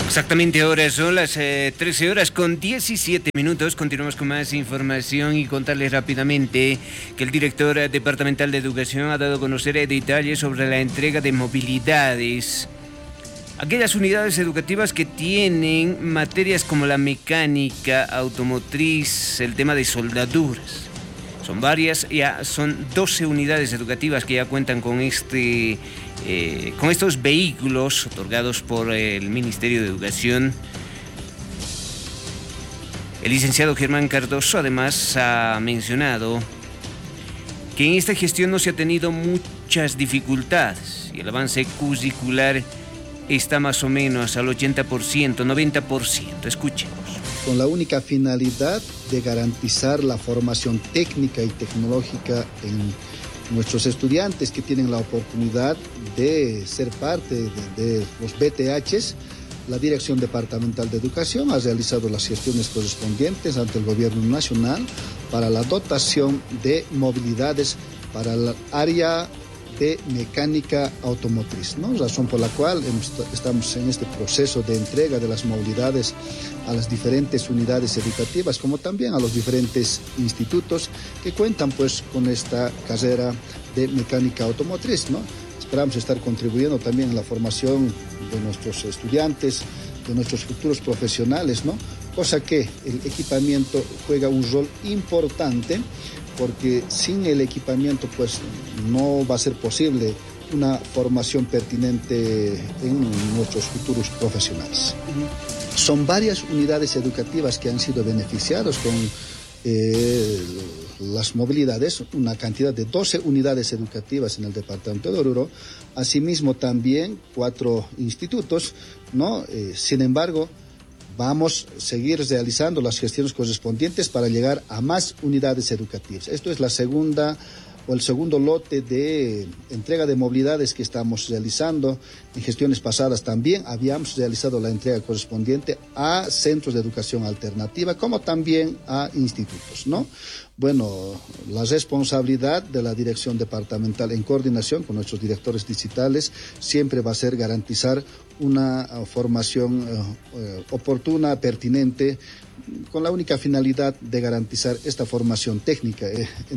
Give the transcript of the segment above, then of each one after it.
Exactamente, ahora son las 13 horas con 17 minutos. Continuamos con más información y contarles rápidamente que el director departamental de Educación ha dado a conocer detalles sobre la entrega de movilidades. Aquellas unidades educativas que tienen materias como la mecánica automotriz, el tema de soldaduras. Son varias, ya son 12 unidades educativas que ya cuentan con estos vehículos otorgados por el Ministerio de Educación. El licenciado Germán Cardoso además ha mencionado que en esta gestión no se ha tenido muchas dificultades y el avance curricular está más o menos al 80%, 90%. Escuchemos. Con la única finalidad de garantizar la formación técnica y tecnológica en nuestros estudiantes que tienen la oportunidad de ser parte de los BTHs, la Dirección Departamental de Educación ha realizado las gestiones correspondientes ante el Gobierno Nacional para la dotación de movilidades para el área de mecánica automotriz, ¿no? Razón por la cual estamos en este proceso de entrega de las movilidades a las diferentes unidades educativas, como también a los diferentes institutos que cuentan pues con esta carrera de mecánica automotriz, ¿no? Esperamos estar contribuyendo también en la formación de nuestros estudiantes, de nuestros futuros profesionales, ¿no? Cosa que el equipamiento juega un rol importante, porque sin el equipamiento pues no va a ser posible una formación pertinente en nuestros futuros profesionales. Son varias unidades educativas que han sido beneficiadas con las movilidades, una cantidad de 12 unidades educativas en el departamento de Oruro, asimismo también 4 institutos, ¿no? Sin embargo, vamos a seguir realizando las gestiones correspondientes para llegar a más unidades educativas. Esto es el segundo lote de entrega de movilidades que estamos realizando. En gestiones pasadas también habíamos realizado la entrega correspondiente a centros de educación alternativa, como también a institutos, ¿no? Bueno, la responsabilidad de la Dirección Departamental en coordinación con nuestros directores distritales siempre va a ser garantizar una formación oportuna, pertinente, con la única finalidad de garantizar esta formación técnica.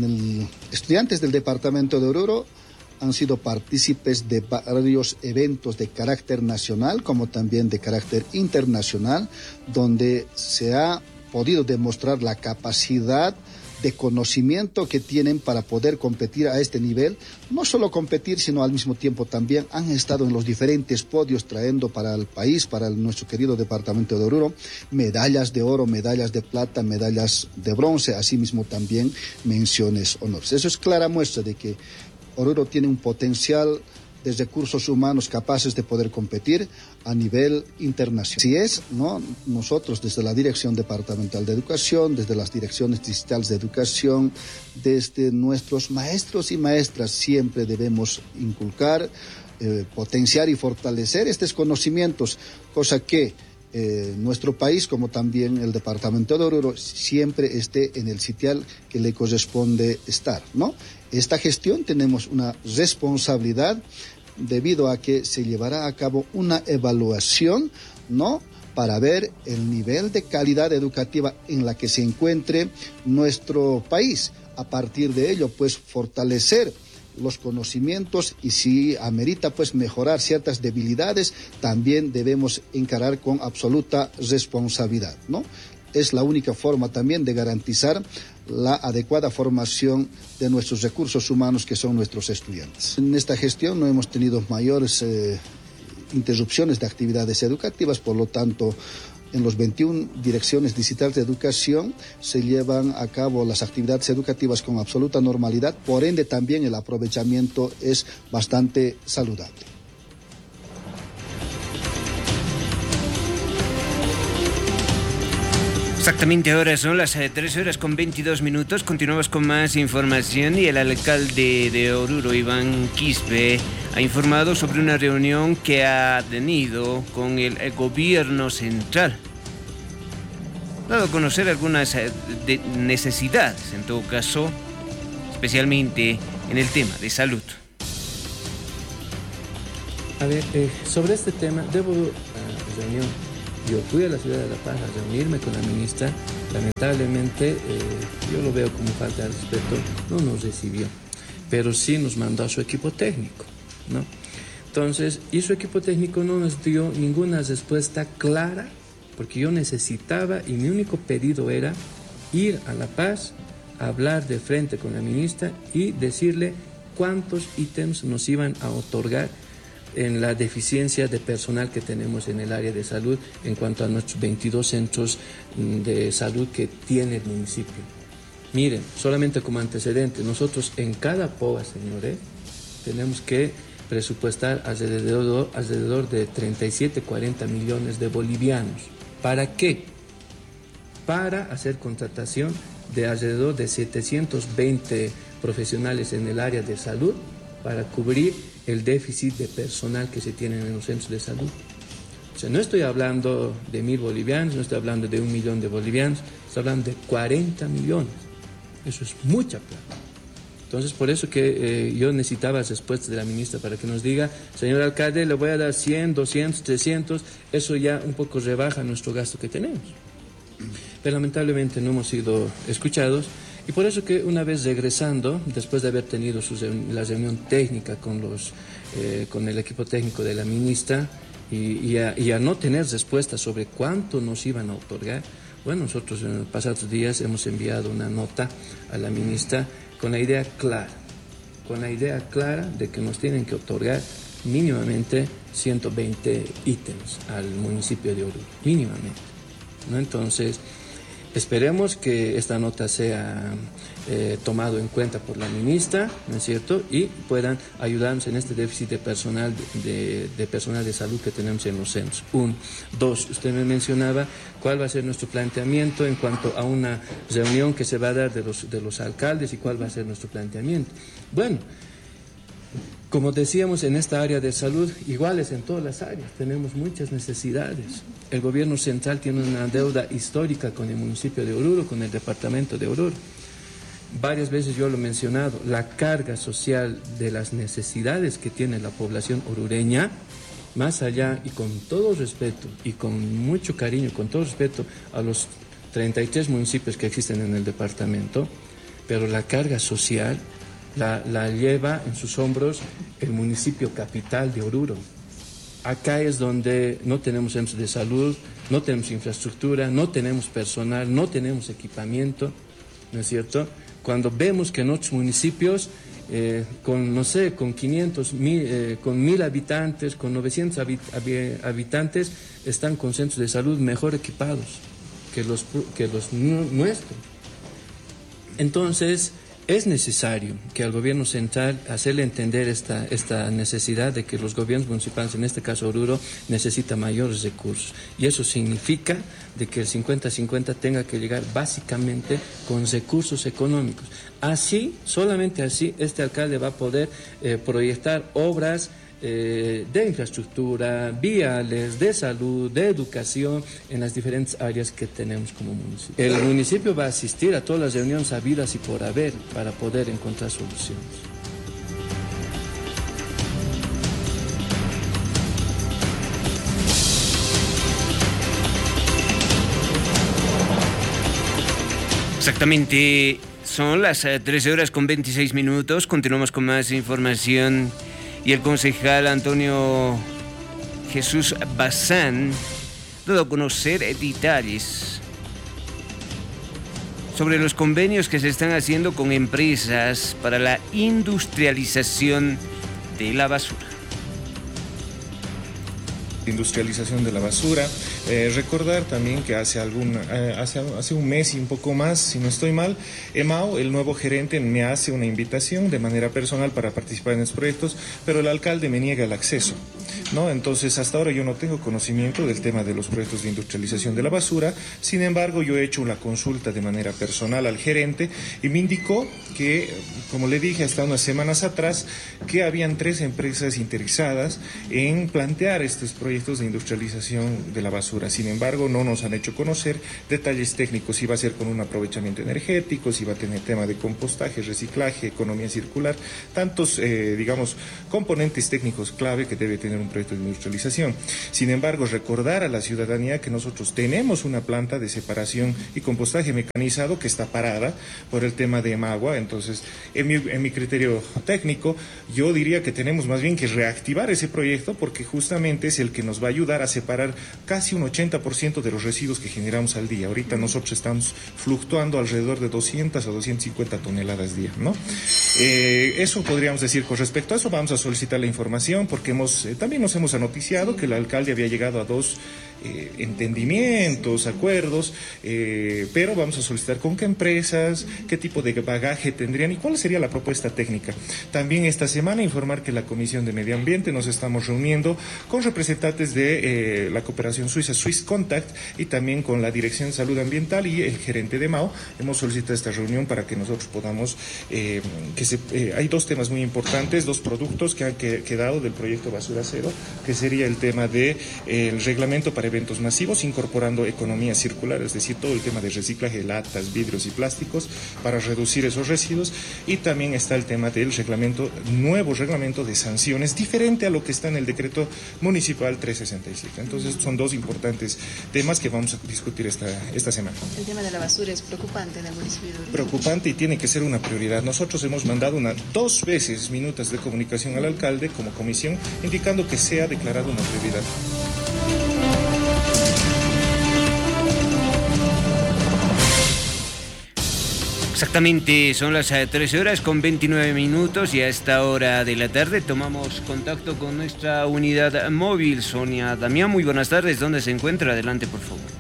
Estudiantes del departamento de Oruro han sido partícipes de varios eventos de carácter nacional como también de carácter internacional, donde se ha podido demostrar la capacidad de conocimiento que tienen para poder competir a este nivel. No solo competir, sino al mismo tiempo también han estado en los diferentes podios trayendo para el país, para nuestro querido departamento de Oruro, medallas de oro, medallas de plata, medallas de bronce, asimismo también menciones honores. Eso es clara muestra de que Oruro tiene un potencial de recursos humanos capaces de poder competir a nivel internacional. Así es, ¿no? Nosotros desde la Dirección Departamental de Educación, desde las direcciones distritales de educación, desde nuestros maestros y maestras, siempre debemos inculcar, potenciar y fortalecer estos conocimientos, cosa que nuestro país, como también el departamento de Oruro, siempre esté en el sitial que le corresponde estar, ¿no? Esta gestión tenemos una responsabilidad debido a que se llevará a cabo una evaluación, ¿no?, para ver el nivel de calidad educativa en la que se encuentre nuestro país. A partir de ello, pues, fortalecer los conocimientos y si amerita pues mejorar ciertas debilidades, también debemos encarar con absoluta responsabilidad, ¿no? Es la única forma también de garantizar la adecuada formación de nuestros recursos humanos que son nuestros estudiantes. En esta gestión no hemos tenido mayores interrupciones de actividades educativas, por lo tanto, en los 21 direcciones distritales de educación se llevan a cabo las actividades educativas con absoluta normalidad, por ende también el aprovechamiento es bastante saludable. Exactamente, ahora son las 13 horas con 22 minutos. Continuamos con más información y el alcalde de Oruro, Iván Quispe, ha informado sobre una reunión que ha tenido con el gobierno central. Ha dado a conocer algunas necesidades, en todo caso, especialmente en el tema de salud. A ver, sobre este tema, reunión Yo fui a la ciudad de La Paz a reunirme con la ministra. Lamentablemente, yo lo veo como falta de respeto, no nos recibió, pero sí nos mandó a su equipo técnico, ¿no? Entonces, y su equipo técnico no nos dio ninguna respuesta clara, porque yo necesitaba, y mi único pedido era ir a La Paz, hablar de frente con la ministra y decirle cuántos ítems nos iban a otorgar en la deficiencia de personal que tenemos en el área de salud en cuanto a nuestros 22 centros de salud que tiene el municipio. Miren, solamente como antecedente, nosotros en cada POA, señores, tenemos que presupuestar alrededor de 37-40 millones de bolivianos. ¿Para qué? Para hacer contratación de alrededor de 720 profesionales en el área de salud para cubrir el déficit de personal que se tiene en los centros de salud. O sea, no estoy hablando de 1.000 bolivianos, no estoy hablando de 1 millón de bolivianos, estoy hablando de 40 millones. Eso es mucha plata. Entonces, por eso que yo necesitaba respuestas de la ministra para que nos diga, señor alcalde, le voy a dar 100, 200, 300, eso ya un poco rebaja nuestro gasto que tenemos. Pero lamentablemente no hemos sido escuchados. Y por eso que una vez regresando, después de haber tenido la reunión técnica con el equipo técnico de la ministra y a no tener respuesta sobre cuánto nos iban a otorgar, bueno, nosotros en los pasados días hemos enviado una nota a la ministra con la idea clara de que nos tienen que otorgar mínimamente 120 ítems al municipio de Oruro, mínimamente, ¿no? Entonces, esperemos que esta nota sea tomado en cuenta por la ministra, ¿no es cierto? Y puedan ayudarnos en este déficit de personal de salud que tenemos en los centros. 1. 2. Usted me mencionaba cuál va a ser nuestro planteamiento en cuanto a una reunión que se va a dar de los alcaldes y cuál va a ser nuestro planteamiento. Bueno, como decíamos, en esta área de salud, iguales en todas las áreas, tenemos muchas necesidades. El gobierno central tiene una deuda histórica con el municipio de Oruro, con el departamento de Oruro. Varias veces yo lo he mencionado, la carga social de las necesidades que tiene la población orureña, más allá y con todo respeto y con mucho cariño, con todo respeto a los 33 municipios que existen en el departamento, pero la carga social la lleva en sus hombros el municipio capital de Oruro. Acá es donde no tenemos centros de salud, no tenemos infraestructura, no tenemos personal, no tenemos equipamiento, ¿no es cierto? Cuando vemos que en otros municipios, con 500, con 1.000 habitantes, con 900 habitantes, están con centros de salud mejor equipados que los nuestros. Entonces, es necesario que al gobierno central hacerle entender esta necesidad de que los gobiernos municipales, en este caso Oruro, necesita mayores recursos. Y eso significa de que el 50-50 tenga que llegar básicamente con recursos económicos. Así, solamente así, este alcalde va a poder proyectar obras de infraestructura, viales, de salud, de educación, en las diferentes áreas que tenemos como municipio. El municipio va a asistir a todas las reuniones habidas y por haber para poder encontrar soluciones. Exactamente, son las 13 horas con 26 minutos. Continuamos con más información. Y el concejal Antonio Jesús Bazán ha dado a conocer detalles sobre los convenios que se están haciendo con empresas para la industrialización de la basura. Industrialización de la basura. Recordar también que hace un mes y un poco más, si no estoy mal, Emao, el nuevo gerente, me hace una invitación de manera personal para participar en estos proyectos, pero el alcalde me niega el acceso, ¿no? Entonces, hasta ahora yo no tengo conocimiento del tema de los proyectos de industrialización de la basura. Sin embargo, yo he hecho una consulta de manera personal al gerente y me indicó que, como le dije hasta unas semanas atrás, que habían 3 empresas interesadas en plantear estos proyectos de industrialización de la basura. Sin embargo, no nos han hecho conocer detalles técnicos, si va a ser con un aprovechamiento energético, si va a tener tema de compostaje, reciclaje, economía circular, tantos, componentes técnicos clave que debe tener un proyecto de industrialización. Sin embargo, recordar a la ciudadanía que nosotros tenemos una planta de separación y compostaje mecanizado que está parada por el tema de Emagua. Entonces, en mi criterio técnico, yo diría que tenemos más bien que reactivar ese proyecto porque justamente es el que nos va a ayudar a separar casi un 80% de los residuos que generamos al día. Ahorita nosotros estamos fluctuando alrededor de 200 a 250 toneladas día, ¿no? Eso podríamos decir con respecto a eso. Vamos a solicitar la información porque también nos hemos anoticiado que el alcalde había llegado a 2 entendimientos, acuerdos, pero vamos a solicitar con qué empresas, qué tipo de bagaje tendrían y cuál sería la propuesta técnica. También esta semana informar que la Comisión de Medio Ambiente nos estamos reuniendo con representantes de la cooperación suiza, Swiss Contact, y también con la Dirección de Salud Ambiental y el gerente de Mao. Hemos solicitado esta reunión para que nosotros podamos, hay 2 temas muy importantes, 2 productos que han quedado del proyecto Basura Cero, que sería el tema de el reglamento para eventos masivos, incorporando economía circular, es decir, todo el tema de reciclaje de latas, vidrios y plásticos para reducir esos residuos, y también está el tema del nuevo reglamento de sanciones, diferente a lo que está en el decreto municipal 367. Entonces son 2 importantes temas que vamos a discutir esta semana. El tema de la basura es preocupante en el municipio de Oruro. Preocupante y tiene que ser una prioridad. Nosotros hemos mandado 2 veces minutas de comunicación al alcalde como comisión, indicando que sea declarado una prioridad. Exactamente, son las 13 horas con 29 minutos y a esta hora de la tarde tomamos contacto con nuestra unidad móvil. Sonia Damián, muy buenas tardes. ¿Dónde se encuentra? Adelante, por favor.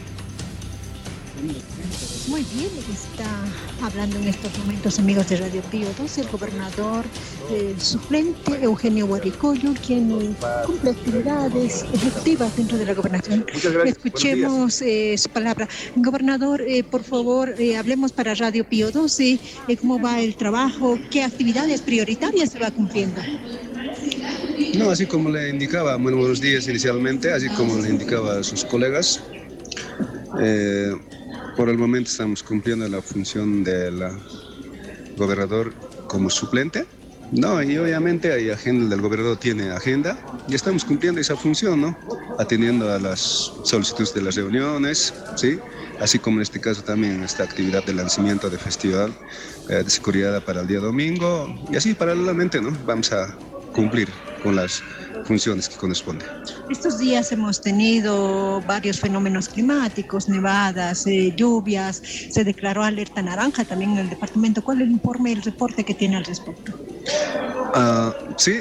Muy bien, está hablando en estos momentos, amigos de Radio Pío 2, el gobernador suplente Eugenio Guaricollo, quien cumple actividades efectivas dentro de la gobernación. Escuchemos su palabra. Gobernador, por favor, hablemos para Radio Pío 12, cómo va el trabajo, qué actividades prioritarias se va cumpliendo. No, así como le indicaba, buenos días inicialmente, así como le indicaba a sus colegas, por el momento estamos cumpliendo la función del gobernador como suplente. No, y obviamente hay agenda, el gobernador tiene agenda y estamos cumpliendo esa función, ¿no? Atendiendo a las solicitudes de las reuniones, ¿sí? Así como en este caso también esta actividad de lanzamiento de festival de seguridad para el día domingo y así paralelamente, ¿no? Vamos a cumplir con las funciones que corresponden. Estos días hemos tenido varios fenómenos climáticos, nevadas, lluvias, se declaró alerta naranja también en el departamento. ¿Cuál es el informe, el reporte que tiene al respecto? Sí,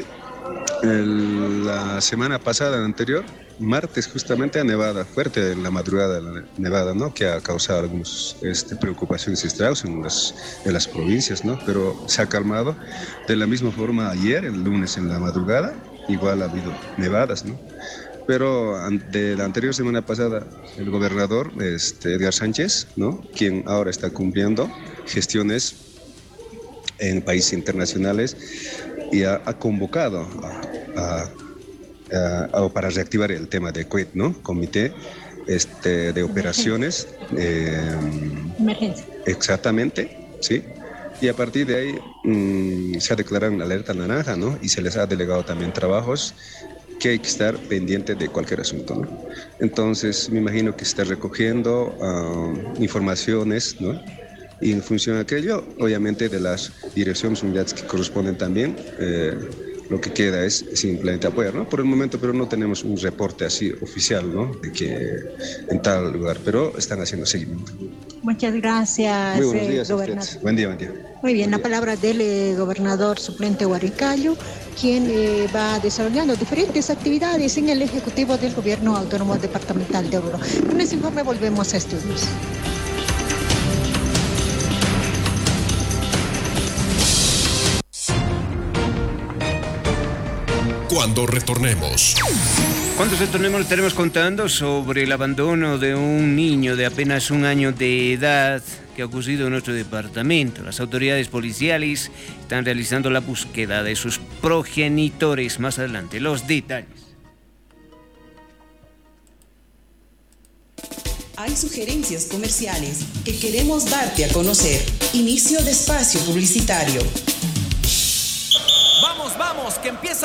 la semana pasada, anterior, martes justamente ha nevado fuerte en la madrugada, la nevada, ¿no? Que ha causado algunas preocupaciones y estragos en las provincias, ¿no? Pero se ha calmado. De la misma forma ayer, el lunes en la madrugada, igual ha habido nevadas, ¿no? Pero de la anterior semana pasada, el gobernador Edgar Sánchez, ¿no? Quien ahora está cumpliendo gestiones en países internacionales y ha convocado para reactivar el tema de COET, ¿no? Comité de operaciones. Emergencia. Exactamente, sí. Y a partir de ahí se ha declarado una alerta naranja, ¿no? Y se les ha delegado también trabajos que hay que estar pendiente de cualquier asunto, ¿no? Entonces, me imagino que se está recogiendo informaciones, ¿no? Y en función de aquello, obviamente, de las direcciones, unidades que corresponden también, lo que queda es simplemente apoyar, ¿no? Por el momento, pero no tenemos un reporte así oficial, ¿no? De que en tal lugar, pero están haciendo seguimiento. Muchas gracias, muy buenos días, gobernador. Buen día, buen día. Muy bien, la palabra del gobernador suplente Guaricollo, quien va desarrollando diferentes actividades en el Ejecutivo del Gobierno Autónomo Departamental de Oruro. Con ese informe volvemos a estudios. Cuando retornemos le estaremos contando sobre el abandono de un niño de apenas 1 año de edad que ha ocurrido en nuestro departamento. Las autoridades policiales están realizando la búsqueda de sus progenitores. Más adelante, los detalles. Hay sugerencias comerciales que queremos darte a conocer. Inicio de espacio publicitario. Vamos, que empieza